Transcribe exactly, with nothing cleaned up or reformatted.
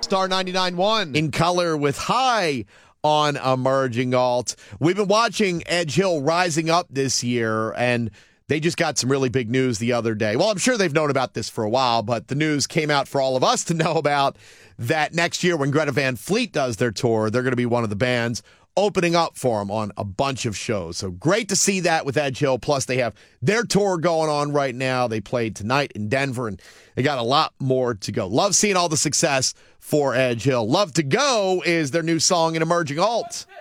Star ninety-nine point one. In color with High on Emerging Alt. We've been watching Edge Hill rising up this year, and they just got some really big news the other day. Well, I'm sure they've known about this for a while, but the news came out for all of us to know about that next year when Greta Van Fleet does their tour, they're going to be one of the bands opening up for them on a bunch of shows. So great to see that with Edge Hill. Plus, they have their tour going on right now. They played tonight in Denver, and they got a lot more to go. Love seeing all the success for Edge Hill. Love to Go is their new song in Emerging Alt.